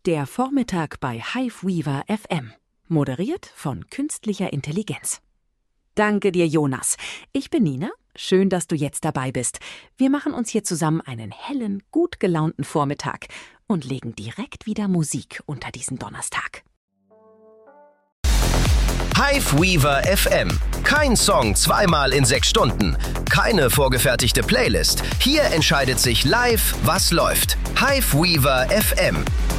Der Vormittag bei Hiveweaver FM. Moderiert von künstlicher Intelligenz. Danke dir, Jonas. Ich bin Nina. Schön, dass du jetzt dabei bist. Wir machen uns hier zusammen einen hellen, gut gelaunten Vormittag und legen direkt wieder Musik unter diesen Donnerstag. Hiveweaver FM. Kein Song zweimal in 6 Stunden. Keine vorgefertigte Playlist. Hier entscheidet sich live, was läuft. Hiveweaver FM.